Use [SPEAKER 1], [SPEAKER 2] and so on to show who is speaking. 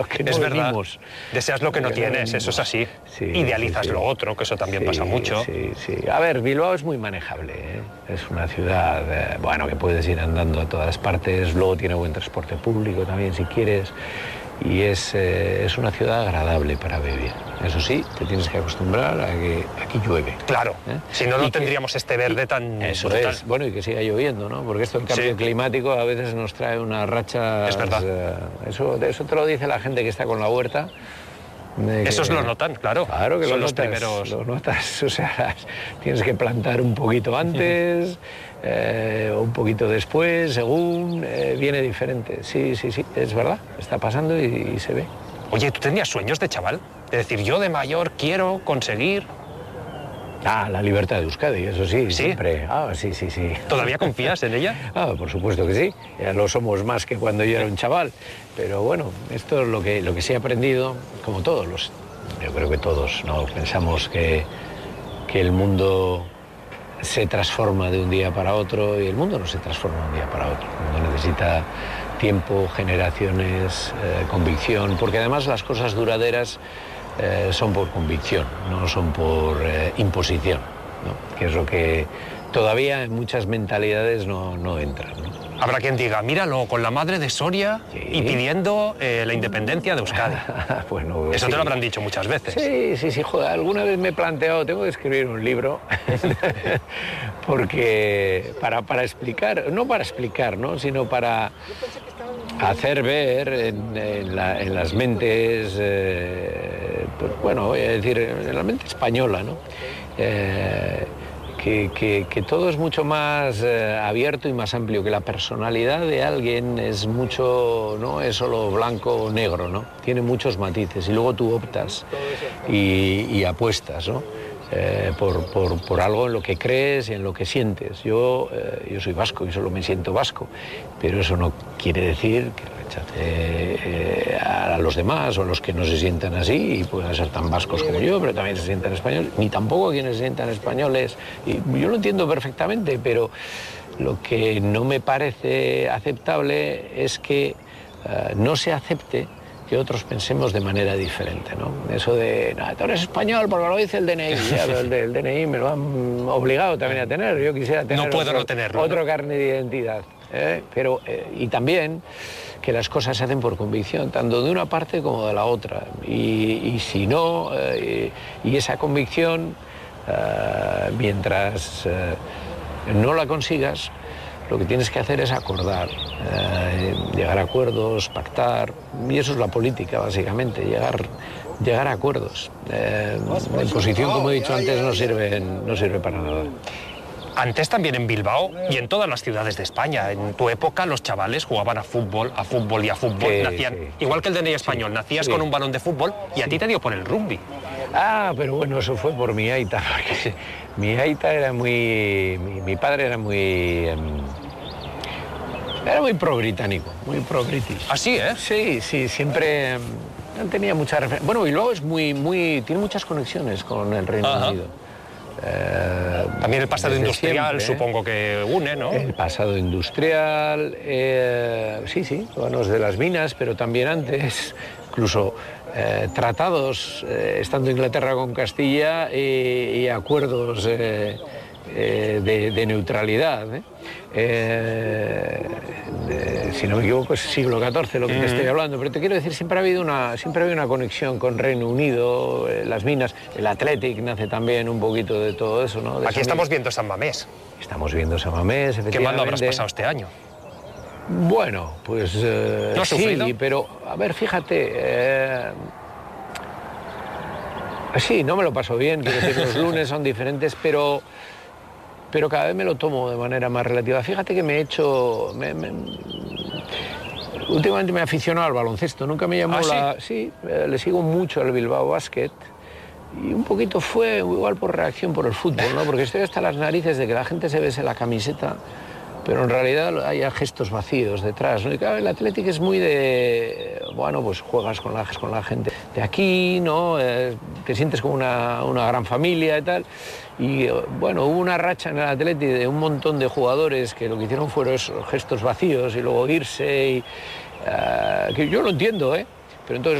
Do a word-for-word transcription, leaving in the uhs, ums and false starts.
[SPEAKER 1] que no
[SPEAKER 2] es verdad.
[SPEAKER 1] venimos.
[SPEAKER 2] Deseas lo que no
[SPEAKER 1] Que
[SPEAKER 2] tienes,
[SPEAKER 1] no
[SPEAKER 2] eso es así.
[SPEAKER 1] Sí,
[SPEAKER 2] Idealizas
[SPEAKER 1] sí, sí.
[SPEAKER 2] lo otro, que eso también
[SPEAKER 1] Sí,
[SPEAKER 2] pasa mucho.
[SPEAKER 1] Sí, sí. A ver, Bilbao es muy manejable, ¿eh? Es una ciudad, eh, bueno, que puedes ir andando a todas partes, luego tiene buen transporte público también si quieres, y es, eh, es una ciudad agradable para vivir. Eso sí, te tienes que acostumbrar a que aquí llueve.
[SPEAKER 2] Claro,
[SPEAKER 1] ¿eh?
[SPEAKER 2] si no, no
[SPEAKER 1] Y
[SPEAKER 2] tendríamos
[SPEAKER 1] que,
[SPEAKER 2] este verde tan
[SPEAKER 1] Eso
[SPEAKER 2] brutal.
[SPEAKER 1] es, bueno, y que siga lloviendo, ¿no? Porque esto, el cambio
[SPEAKER 2] Sí.
[SPEAKER 1] climático a veces nos trae unas rachas...
[SPEAKER 2] Es verdad.
[SPEAKER 1] Eh, eso, eso te lo dice la gente que está con la huerta.
[SPEAKER 2] Esos
[SPEAKER 1] Que,
[SPEAKER 2] lo notan, claro.
[SPEAKER 1] Claro que
[SPEAKER 2] son
[SPEAKER 1] lo
[SPEAKER 2] los
[SPEAKER 1] notas,
[SPEAKER 2] primeros.
[SPEAKER 1] lo notas, o sea, tienes que plantar un poquito antes, eh, un poquito después, según, eh, viene diferente. Sí, sí, sí, es verdad, está pasando y, y se ve.
[SPEAKER 2] Oye, ¿tú tenías sueños de chaval? Es decir, yo de mayor quiero conseguir...
[SPEAKER 1] Ah, la libertad de Euskadi, eso sí,
[SPEAKER 2] ¿Sí?
[SPEAKER 1] siempre. Ah, sí, sí, sí.
[SPEAKER 2] ¿Todavía confías en ella?
[SPEAKER 1] Ah, por supuesto que sí. Ya lo somos más que cuando yo era un chaval. Pero bueno, esto es lo que, lo que sí he aprendido, como todos los... Yo creo que todos, ¿no? Pensamos que, que el mundo se transforma de un día para otro y el mundo no se transforma de un día para otro. El mundo necesita tiempo, generaciones, eh, convicción, porque además las cosas duraderas eh, son por convicción, no son por eh, imposición, ¿no? Que es lo que todavía en muchas mentalidades no, no entra, ¿no?
[SPEAKER 2] Habrá quien diga, míralo, con la madre de Soria
[SPEAKER 1] Sí.
[SPEAKER 2] y pidiendo eh, la independencia de Euskadi.
[SPEAKER 1] Bueno,
[SPEAKER 2] Eso
[SPEAKER 1] sí.
[SPEAKER 2] te lo habrán dicho muchas veces.
[SPEAKER 1] Sí, sí, sí, joder, alguna vez me he planteado, tengo que escribir un libro, porque para, para explicar, no para explicar, ¿no? Sino para hacer ver en, en, la, en las mentes, eh, pues, bueno, voy a decir, en la mente española, ¿no? Eh, Que, que, que todo es mucho más eh, abierto y más amplio, que la personalidad de alguien es mucho, no es solo blanco o negro, ¿no? Tiene muchos matices y luego tú optas y, y apuestas, ¿no? Eh, por, por, por algo en lo que crees y en lo que sientes. Yo, eh, yo soy vasco y solo me siento vasco, pero eso no quiere decir que rechace eh, a los demás o a los que no se sientan así y puedan ser tan vascos como yo, pero también se sientan españoles, ni tampoco a quienes se sientan españoles. Y yo lo entiendo perfectamente, pero lo que no me parece aceptable es que uh, no se acepte que otros pensemos de manera diferente, ¿no? Eso de, no, tú eres español porque lo dice el D N I, ya, pero el, de, el D N I me lo han obligado también a tener, yo quisiera tener
[SPEAKER 2] No puedo
[SPEAKER 1] otro,
[SPEAKER 2] no tenerlo,
[SPEAKER 1] otro
[SPEAKER 2] ¿no?
[SPEAKER 1] carnet de identidad, ¿eh? Pero, eh, y también que las cosas se hacen por convicción, tanto de una parte como de la otra, y, y si no, eh, y, y esa convicción, eh, mientras eh, no la consigas, lo que tienes que hacer es acordar, eh, llegar a acuerdos, pactar, y eso es la política, básicamente, llegar, llegar a acuerdos. Eh, la imposición, como he dicho antes, no sirve, no sirve para nada.
[SPEAKER 2] Antes también en Bilbao y en todas las ciudades de España. En tu época los chavales jugaban a fútbol, a fútbol y a fútbol.
[SPEAKER 1] Sí,
[SPEAKER 2] Nacían,
[SPEAKER 1] sí,
[SPEAKER 2] igual que el D N I español,
[SPEAKER 1] sí,
[SPEAKER 2] nacías
[SPEAKER 1] sí.
[SPEAKER 2] con un balón de fútbol y a ti te dio por el rugby.
[SPEAKER 1] Ah, pero bueno, eso fue por mi aita, porque mi aita era muy... Mi, mi padre era muy... Um, era muy pro-británico, muy pro-british.
[SPEAKER 2] Así, ¿eh?
[SPEAKER 1] Sí, sí, siempre... Um, tenía mucha referencia. Bueno, y luego es muy, muy... Tiene muchas conexiones con el Reino
[SPEAKER 2] Ajá.
[SPEAKER 1] Unido. Eh,
[SPEAKER 2] También el pasado
[SPEAKER 1] desde
[SPEAKER 2] industrial,
[SPEAKER 1] siempre, ¿eh?
[SPEAKER 2] supongo que une, ¿no?
[SPEAKER 1] El pasado industrial, eh, sí, sí, bueno, es de las minas, pero también antes, incluso eh, tratados, eh, estando Inglaterra con Castilla y, y acuerdos eh, eh, de, de neutralidad. ¿eh? Eh, de, si no me equivoco, es siglo catorce lo que te estoy hablando, pero te quiero decir, siempre ha habido una, siempre ha habido una conexión con Reino Unido, eh, las minas, el Athletic nace también un poquito de todo eso, ¿no? De
[SPEAKER 2] Aquí
[SPEAKER 1] esa
[SPEAKER 2] estamos
[SPEAKER 1] mina.
[SPEAKER 2] viendo San Mamés.
[SPEAKER 1] Estamos viendo San Mamés, efectivamente.
[SPEAKER 2] ¿Qué mando habrás pasado este año?
[SPEAKER 1] Bueno, pues eh,
[SPEAKER 2] ¿No has
[SPEAKER 1] sí,
[SPEAKER 2] sufrido?
[SPEAKER 1] pero a ver, fíjate, eh, sí, no me lo paso bien, quiero decir, los lunes son diferentes, pero, pero cada vez me lo tomo de manera más relativa. Fíjate que me he hecho, me, me, últimamente me he aficionado al baloncesto, nunca me llamó
[SPEAKER 2] ¿Ah, sí?
[SPEAKER 1] la, sí, eh, le sigo mucho al Bilbao Basket. Y un poquito fue igual por reacción por el fútbol, ¿no? Porque estoy hasta las narices de que la gente se bese la camiseta, pero en realidad hay gestos vacíos detrás, ¿no? Y claro, el Athletic es muy de, bueno, pues juegas con la, con la gente de aquí, ¿no? Eh, te sientes como una, una gran familia y tal. Y bueno, hubo una racha en el Athletic de un montón de jugadores que lo que hicieron fueron esos gestos vacíos y luego irse y... Uh, que yo lo entiendo, ¿eh? Pero entonces